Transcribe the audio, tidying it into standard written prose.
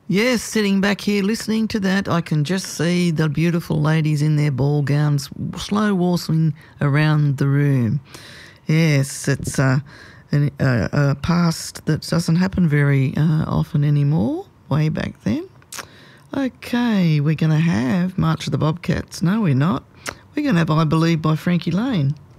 Yes, sitting back here listening to that, I can just see the beautiful ladies in their ball gowns slow waltzing around the room. Yes, it's a past that doesn't happen very often anymore, way back then. Okay, we're going to have March of the Bobcats. No, we're not. We're going to have I Believe by Frankie Lane.